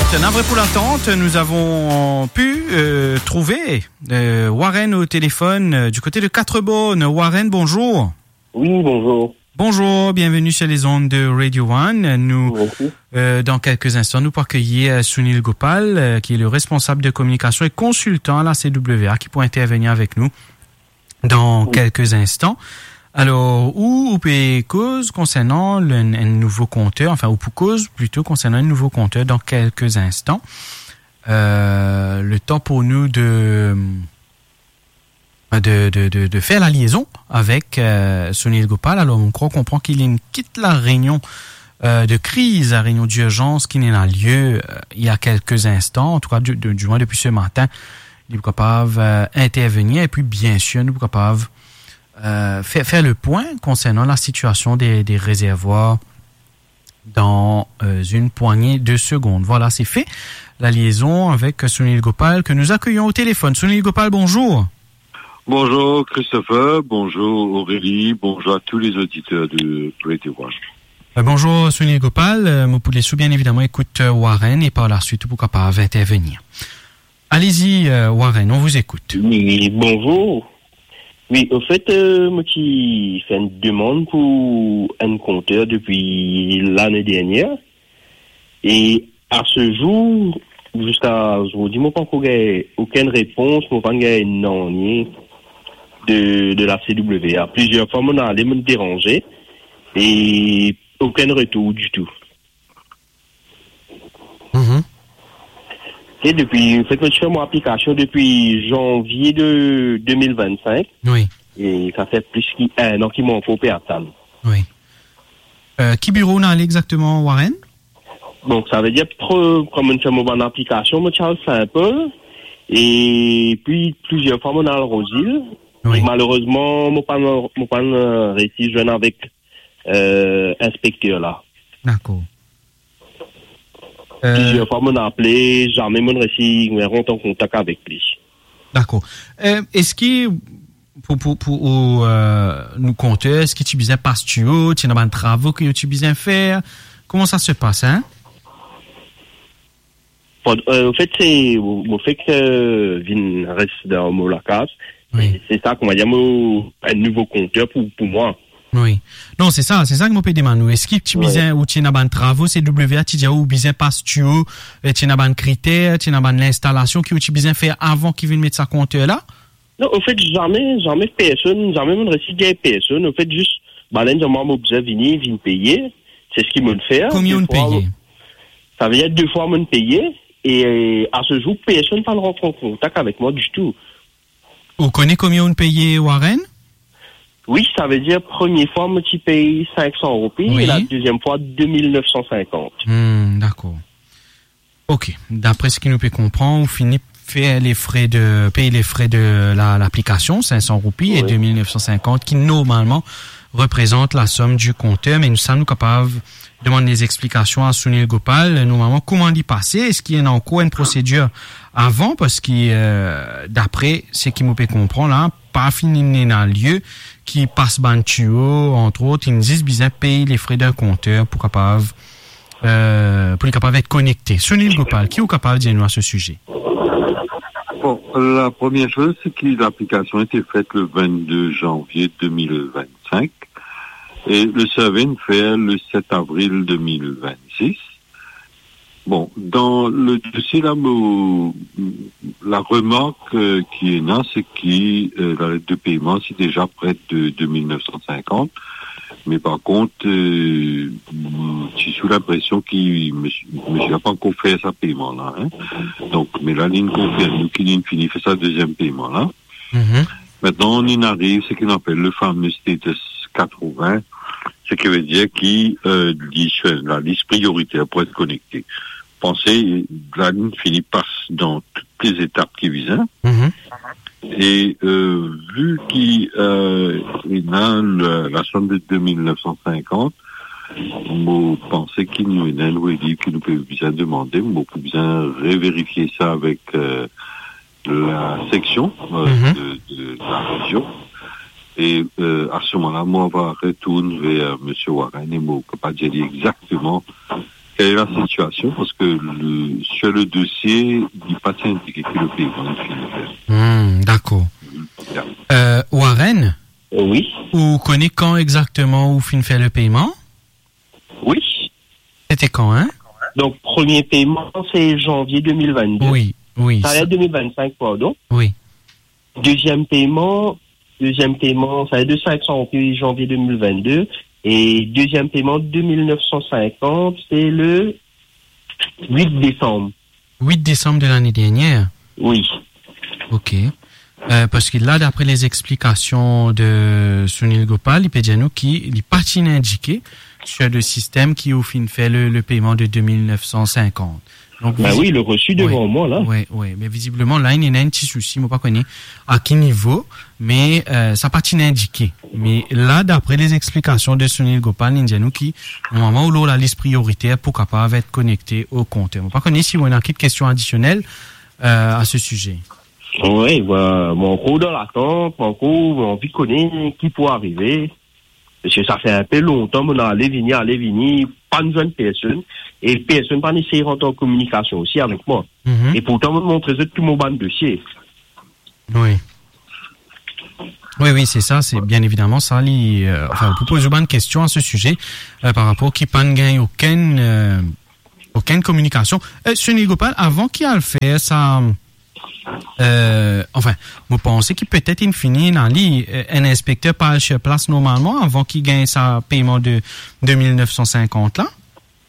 Navré pour l'attente, nous avons pu trouver Warren au téléphone du côté de Quatre-Bonnes. Warren, bonjour. Oui, bonjour. Bonjour, bienvenue sur les ondes de Radio One. Nous, dans quelques instants, nous pourrons accueillir Sunil Gopal, qui est le responsable de communication et consultant à la CWA, qui pourra intervenir avec nous dans quelques instants. Alors, où peut cause concernant un nouveau compteur, enfin, ou pour cause plutôt concernant un nouveau compteur dans quelques instants. Le temps pour nous de faire la liaison avec Sunil Gopal. Alors, on croit comprendre qu'il quitte la réunion de crise, la réunion d'urgence qui n'a lieu il y a quelques instants, en tout cas du moins depuis ce matin. Il est capable d'intervenir et puis bien sûr, nous sommes capables faire le point concernant la situation des réservoirs dans une poignée de secondes. Voilà, c'est fait. La liaison avec Sunil Gopal que nous accueillons au téléphone. Sunil Gopal, bonjour. Bonjour Christopher, bonjour Aurélie, bonjour à tous les auditeurs de Radio One. Bonjour Sunil Gopal, vous pouvez bien évidemment écouter Warren et par la suite vous capable intervenir. Allez-y Warren, on vous écoute. Oui, bonjour. Oui, au fait, moi qui fais une demande pour un compteur depuis l'année dernière. Et à ce jour, jusqu'à aujourd'hui, moi pas encore aucune réponse, moi pas non de la CWA. Plusieurs fois, on a allé me déranger et aucun retour du tout. Et depuis, en fait, je fais mon application depuis janvier de 2025. Oui. Et ça fait plus qu'un an qu'ils m'ont fait attendre. Oui. Qui bureau on a allé exactement, Warren? Donc, ça veut dire, comme on fait mon application, moi, je fais un peu. Et puis, plusieurs fois, on a le Rosil. Oui. Et malheureusement, moi, pas réussi à joindre avec, inspecteur là. D'accord. Plusieurs fois, on a appelé, jamais on a réussi à rentrer en contact avec lui. D'accord. Est-ce que, pour nous compter, est-ce que tu besoin passer tu as des travaux que tu besoin faire? Comment ça se passe, hein? Au fait, c'est, au fait que, vin reste dans mon lacage. Oui. C'est ça qu'on va dire, un nouveau compteur pour moi. Oui. Non, c'est ça que je peux demander. Est-ce que tu besoin ou tu as des travaux, c'est WA, tu as ou besoin passe tu as des critères, tu as l'installation que tu besoin faire avant qu'il vienne mettre sa compteur là? Non, au fait, jamais personne, jamais mon récit de personne. Au fait, juste, moi, mon besoin venir payer. C'est ce qu'ils m'ont fait. Combien on paye? Ça veut dire 2 fois mon payer. Et à ce jour, personne ne rentre en contact avec moi du tout. Vous connaissez combien on paye, Warren? Oui, ça veut dire, première fois, moi, tu payes 500 €, oui. Et la deuxième fois, 2950. D'accord. Ok. D'après ce qu'il nous peut comprendre, vous finissez payer les frais de l'application, 500 €, oui. Et 2950, qui normalement représente la somme du compteur, mais nous sommes capables de demander des explications à Sunil Gopal, normalement, comment y passer? Est-ce qu'il y a encore une procédure avant? Parce que, d'après ce qu'il nous peut comprendre, là, pas fini dans le lieu, qui passe Bantuo, entre autres, ils nous disent bien payer les frais d'un compteur pour capable être connecté. Sunil Gopal, qui est capable de dire nous à ce sujet? Bon, la première chose, c'est que l'application a été faite le 22 janvier 2025 et le survey fait le 7 avril 2026. Bon, dans le dossier là, la remarque qui est là, c'est que la lettre de paiement, c'est déjà près de 2950. Mais par contre, je suis sous l'impression qu'il monsieur n'a pas encore fait sa paiement là. Hein. Donc, mais la ligne confirme nous qu'il finit fait sa deuxième paiement là. Maintenant, on y arrive, ce qu'on appelle le fameux status 80, ce qui veut dire qu'il dit la liste prioritaire pour être connecté. Pensez, la ligne finit passe dans toutes les étapes qui visent. Hein. Et vu qu'il a la somme de 2950, je pensais qu'il nous a dit qu'il nous peut bien demander, mais peut bien revérifier ça avec la section de la région. Et à ce moment-là, moi, on va retourner vers M. Warren et moi, je ne peux pas dire exactement quelle est la situation, parce que sur le dossier, il n'est pas indiqué que le paiement est fini. D'accord. Warren? Oui. Vous connaissez quand exactement où fin fait le paiement? Oui. C'était quand, hein? Donc, premier paiement, c'est janvier 2022. Oui. Ça va être 2025, pardon. Oui. Deuxième paiement, ça va être de 500 janvier 2022. Et deuxième paiement, 2950, c'est le 8 décembre. 8 décembre de l'année dernière? Oui. Ok. Parce que là, d'après les explications de Sunil Gopal, il peut dire nous qu'il n'est pas indiqué sur le système qui au fin fait le paiement de 2950. Donc, oui, le reçu devant moi, là. Oui. Mais visiblement, là, il y a un petit souci. Moi, pas connais à quel niveau, mais ça pas indiqué. Mais là, d'après les explications de Sunil Gopal, il dit nous qui, au moment où la liste prioritaire pour capable être connecté au compte. Moi, pas connais si on a une question additionnelle à ce sujet. Oui, mon cours dans l'attente, mon cours, envie de connaître qui peut arriver. Parce que ça fait un peu longtemps, on a allé venir, pas une jeune personne, et personne pas nécessaire en tant que communication aussi avec moi. Mm-hmm. Et pourtant, on montre tout mon ban de dossier. Oui, c'est ça, c'est bien évidemment ça. Enfin, vous posez une question à ce sujet par rapport qui pas gagne aucune communication. Sunil Gopal, avant qu'il a le fait, ça. Vous pensez qu'il peut-être infini dans un inspecteur par sur place normalement avant qu'il gagne sa paiement de 2950 là?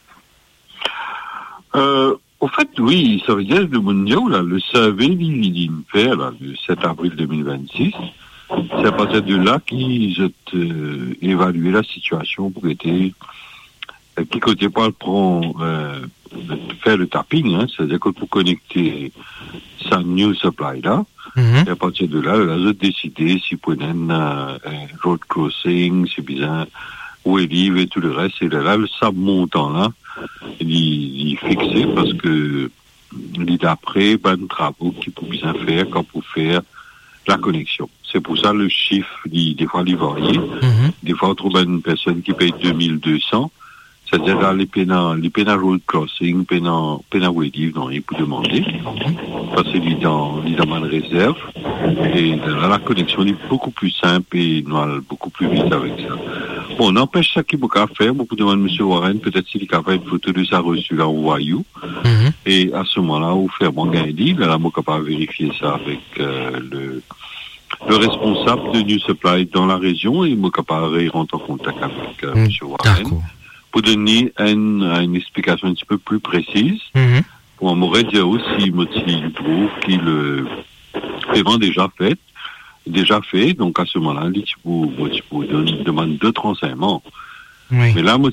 Au fait, oui, ça veut dire que le survey il fait le 7 avril 2026. C'est à partir de là qu'ils ont évalué la situation pour être qui côté pas prend faire le tapping, hein, c'est-à-dire que pour connecter sa new supply là, et à partir de là, ils ont décidé si pour un road crossing, si bien Welive et tout le reste, et là le sub montant là, il est fixé parce que d'après ben travaux qui peut bien faire quand pour faire la connexion. C'est pour ça le chiffre des fois il varie. Des fois on trouve une personne qui paye 2200. C'est-à-dire là, les peines road crossing, peines Welive, non, il peut demander. Parce qu'il est dans ma réserve. Et là, la connexion est beaucoup plus simple et nous allons beaucoup plus vite avec ça. Bon, n'empêche ça qu'il peut faire. Beaucoup demandent M. Warren, peut-être s'il est capable une photo de sa reçue là, on voit you. Et à ce moment-là, on fait mon gain libre. Là, on est capable de vérifier ça avec, le responsable de New Supply dans la région et on est capable de rentrer en contact avec, M. Warren. D'accord. Pour donner une explication un petit peu plus précise, on m'aurait dit aussi, il trouve qu'il le paiement déjà fait, donc à ce moment-là, il demande d'autres renseignements. Oui. Mais là, pour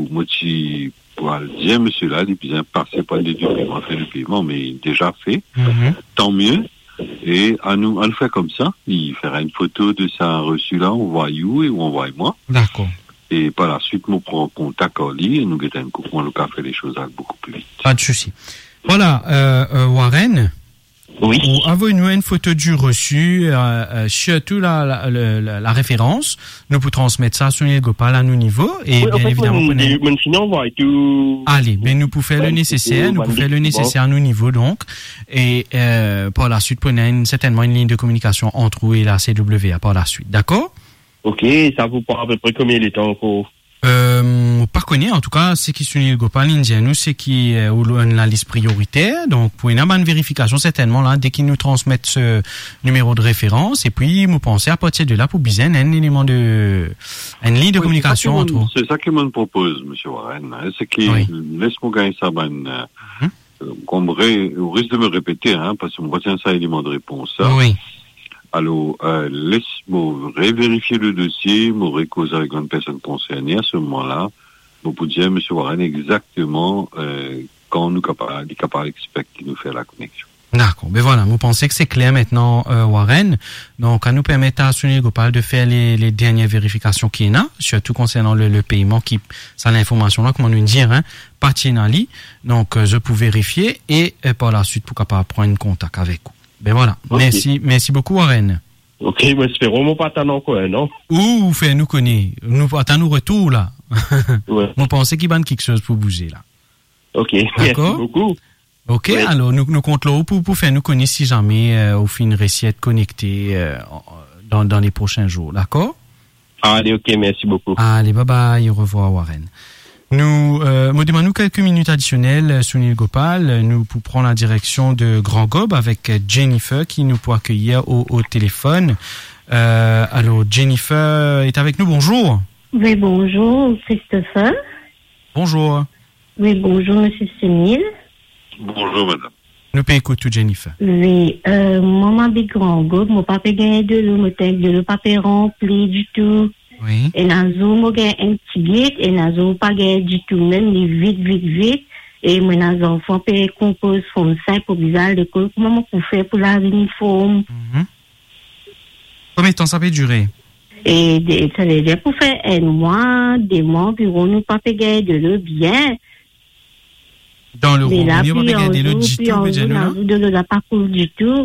dire, monsieur là, il vient passer par les deux paiements, fait le paiement, mais déjà fait, tant mieux. Et à nous faire comme ça, il fera une photo de sa reçu là, on voit you et on voit moi. D'accord. Et par la suite, nous prenons contact en ligne et nous guettons un coup, on fait les choses beaucoup plus vite. Pas de souci. Voilà, Warren. Oui. Envoyez-nous une photo du reçu, surtout la référence. Nous pouvons transmettre ça sur Sunil Gopal à nos niveaux. Et bien évidemment, allez, ben nous pouvons faire le nécessaire, à nos niveaux donc. Et par la suite, prenez certainement une ligne de communication entre vous et la CWA par la suite. D'accord? Ok, ça vous prend à peu près combien de temps encore? Pas connu, en tout cas, c'est qui Sunil Gopal, nous, c'est qui la liste prioritaire. Donc, pour une bonne vérification, certainement, là, dès qu'ils nous transmettent ce numéro de référence, et puis, nous pensons à partir de là, pour bien une ligne de communication entre vous. C'est ça qu'il me propose, M. Warren, hein, c'est qu'il laisse-moi gagner ça, au risque de me répéter, hein, parce que moi, tiens, ça, élément de réponse, ça. Oui. Alors, laisse-moi revérifier le dossier, me récauser avec une personne concernée. À ce moment-là, vous pouvez dire, M. Warren, exactement quand nous est capable d'expect qui nous fait la connexion. D'accord. Ben voilà, vous pensez que c'est clair maintenant, Warren. Donc, à nous permettre à Sunil Gopal de faire les dernières vérifications qu'il y a, surtout concernant le paiement qui, ça l'information là, comment nous dire, hein, partie dans lit. Donc, je peux vérifier et par la suite, pour capable prendre contact avec vous. Ben voilà. Okay. Merci beaucoup, Warren. Ok, mais espérons mon pas attendre encore, non? Ou nous connaît. Nous attendons retour, là. Ouais. Vous pensez qu'il y a quelque chose pour bouger, là? Ok, D'accord. merci beaucoup. Ok, Oui. alors nous comptons là pour faire nous connaître si jamais au fin une recette connectée dans les prochains jours, d'accord? Allez, ok, merci beaucoup. Allez, bye bye, au revoir Warren. Nous demandons quelques minutes additionnelles, Sunil Gopal, nous pour prendre la direction de Grand Gobe avec Jennifer qui nous peut accueillir au téléphone. Alors Jennifer est avec nous, bonjour. Oui, bonjour, Christopher. Bonjour. Oui, bonjour, monsieur Sunil. Bonjour, madame. Nous peut écouter Jennifer. Oui, maman big grand gobe, mon papa gagne de l'eau, mon tank de l'eau, papa rempli du tout. Oui. Et nazo, mon gagne un petit guide, et nazo, pas gagne du tout, même les vite. Et mon nazo, enfant, paye compose, forme ça, pour bizarre, l'école, comment on peut faire pour la uniforme. Combien de temps ça peut durer? Et ça veut dire pour faire un mois, des mois, puis on nous pas payer de l'eau bien. Dans le Mais là, robinet, on va puis regarder le puis G2, de l'eau n'a pas cool du tout.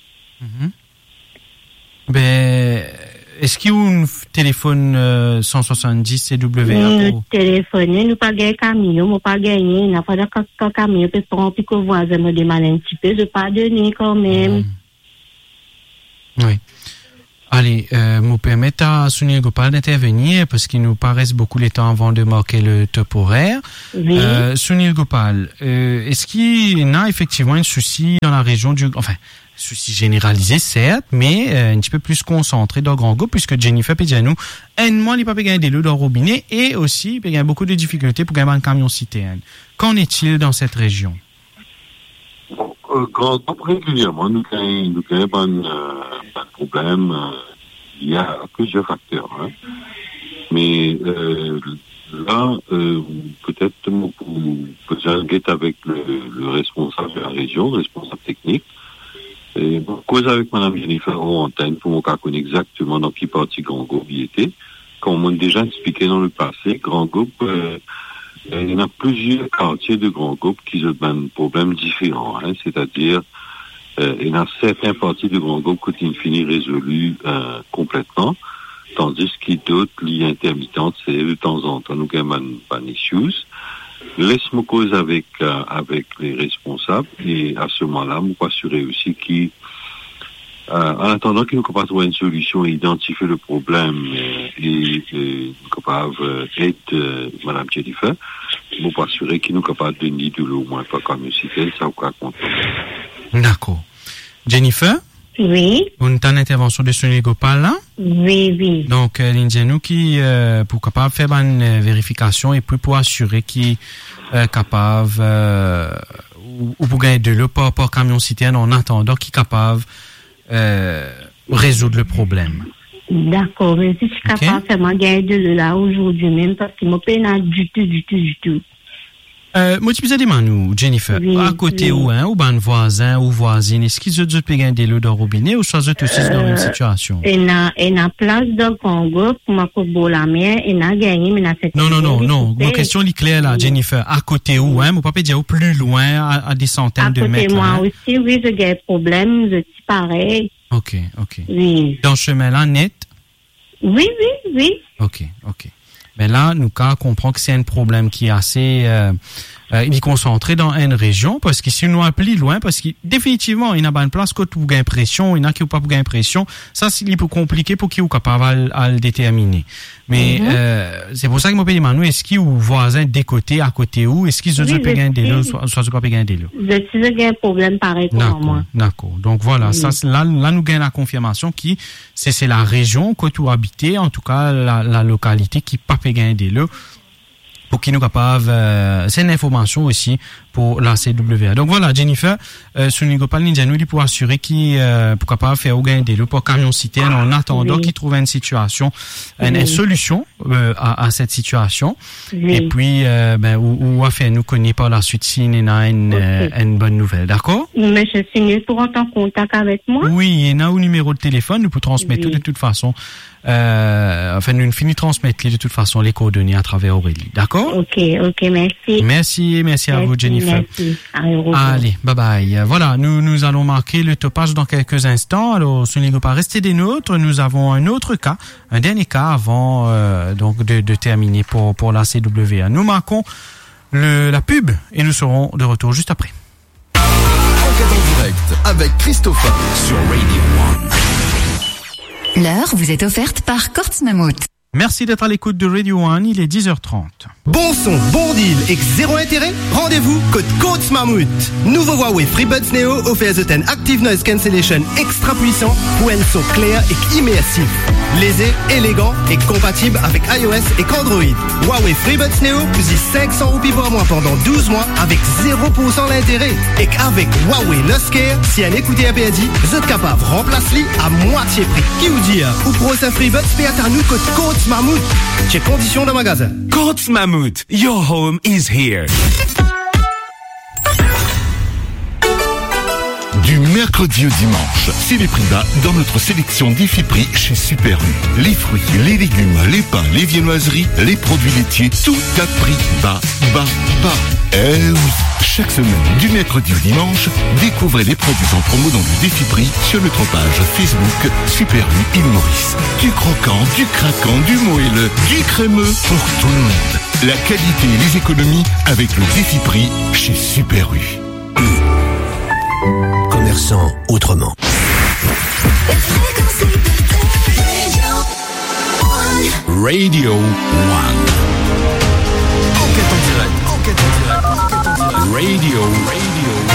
Ben, est-ce qu'il y a un téléphone 170 CWA Nous téléphoner, nous pas gagner camion, nous pas gagner, n'a pas de camion, puis prendre, puis que voisin me demande un petit peu, je pas donner quand même. Oui. Allez, me permettre à Sunil Gopal d'intervenir parce qu'il nous paraît beaucoup les temps avant de marquer le top horaire. Oui. Sunil Gopal, est-ce qu'il y a effectivement un souci dans la région souci généralisé certes, mais un petit peu plus concentré dans Grand Gobe puisque Jennifer Pédianou, moi, il n'a pas gagné des lots dans le robinet et aussi, il y a beaucoup de difficultés pour gagner un camion citerne. Qu'en est-il dans cette région? Grand Gobe, régulièrement, nous avons pas de problème. Il y a plusieurs facteurs. Hein. Mais là, peut-être peut-être avec le responsable de la région, le responsable technique. Et cause avec Mme Jennifer en antenne pour qu'on connaisse exactement dans quelle partie Grand Gobe il était. Comme on m'a déjà expliqué dans le passé, Grand Gobe, il y en a plusieurs quartiers de Grand Gobe qui ont des problèmes différents. Hein, c'est-à-dire, il y a certaines parties de Grand Gobe qui ont fini résolues complètement, tandis qu'il y a d'autres liées intermittentes, c'est de temps en temps, nous avons pas issues. Laisse-moi cause avec les responsables et à ce moment-là, je peux assurer aussi en attendant qu'ils nous capables de trouver une solution et identifier le problème et nous capables d'aider Mme Jennifer, je peux assurer qu'ils nous capables de nier de l'eau moins pas comme une cité, ça ou quoi contre. D'accord. Jennifer? Oui. On a une intervention de Sunil Gopal là? Oui. Donc, l'Indien qui pour capable faire une vérification et puis pour assurer qu'il est capable ou pour gagner de l'eau par camion citerne en attendant qu'il est capable résoudre le problème. D'accord, mais si je suis capable de faire ma gagner de l'eau là aujourd'hui même parce qu'il m'a pas du tout. Moi, tu peux dire, nous, Jennifer, oui, à côté ou ben voisin ou voisine, est-ce qu'ils ont pu gagner de l'eau dans le robinet ou soit ils aussi dans une situation? Il y a place dans le Congo pour ma coupe la mer, il a gagné, mais il a fait. Non. Ma question est claire là, Jennifer. À côté où, mon papa dit plus loin, à des centaines de mètres. À côté moi aussi, oui, j'ai des problèmes, je suis pareil. Ok. Oui. Dans ce chemin-là, net? Oui. Ok. Mais là, nous comprend que c'est un problème qui est assez il est concentré dans une région parce que si nous appelons loin, parce que définitivement, il n'y a pas une place que tu gagnes pression, il n'y a qui pas pour gagner pression, ça c'est plus compliqué pour qui est capable à le déterminer. Mais c'est pour ça que moi je me est-ce qu'il y a voisin des côtés à côté où est-ce qu'ils ont pas gagner de l'eau soit pas gagner de l'eau. Je suis un problème pareil pour moi. D'accord. Donc voilà, ça là nous gagne la confirmation qui c'est la région que tu habites, en tout cas la localité qui pas gagner de l'eau. Pour qui nous capable, c'est une information aussi pour la CWA. Donc voilà, Jennifer, Sunil Gopal Nindianou, il pour assurer qu'il pour capable faire au gain des lots pour camion citerne en attendant qu'il trouve une situation, une solution à cette situation. Oui. Et puis ou à faire nous connaître par la suite si il y a une bonne nouvelle, d'accord? Monsieur Sunil, pour entrer en contact avec moi? Oui, il y en a un numéro de téléphone, nous pouvons transmettre de toute façon. Nous finissons transmettre de toute façon les coordonnées à travers Aurélie, d'accord? Ok, merci. Merci à vous, Jennifer. Merci. Allez, bye bye. Voilà, nous allons marquer le topage dans quelques instants. Alors, Sunil Gopal, restez des nôtres. Nous avons un dernier cas avant donc de terminer pour la CWA. Nous marquons la pub et nous serons de retour juste après. Enquête en direct avec Christopher sur Radio 1. L'heure vous est offerte par Courts Mammouth. Merci d'être à l'écoute de Radio 1, il est 10h30. Bon son, bon deal et zéro intérêt? Rendez-vous code Courts Mammouth. Nouveau Huawei FreeBuds Neo offert the 10 Active Noise Cancellation extra puissant pour un son clair et immersif. Lésé, élégant et compatible avec iOS et Android. Huawei FreeBuds Neo plus 500 roupies par mois pendant 12 mois avec 0% d'intérêt. Et avec Huawei Lost Care, si elle écoutait APA dit, vous êtes capable de remplacer à moitié prix. Qui vous dit, ou pro sa FreeBuds paye à nous code Courts Mammouth. Chez conditions de magasin. Courts Mammouth, your home is here. Du mercredi au dimanche, c'est les prix bas dans notre sélection d'Ifi-Prix chez Super U. Les fruits, les légumes, les pains, les viennoiseries, les produits laitiers, tout à prix bas, bas, bas. Eh oui, chaque semaine, du mercredi au dimanche, découvrez les produits en promo dans le Défi-Prix sur notre page Facebook Super U Île Maurice. Du croquant, du craquant, du moelleux, du crémeux pour tout le monde. La qualité et les économies avec le Défi-Prix chez Super U. Commerçant autrement. Radio 1. Enquête en direct. Radio.